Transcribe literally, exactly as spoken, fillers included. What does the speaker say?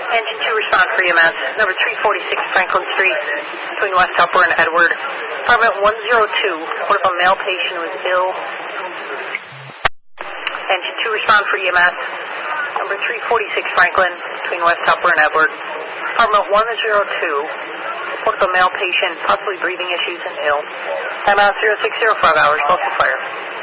Engine two, respond for E M S. Number three forty-six Franklin Street, between West Upper and Edward. Apartment one oh two, report of a male patient who is ill. Engine two, respond for E M S. Number three forty-six Franklin, between West Upper and Edward. Apartment one oh two, report of a male patient, possibly breathing issues and ill. Time out zero six zero, five hours, local fire.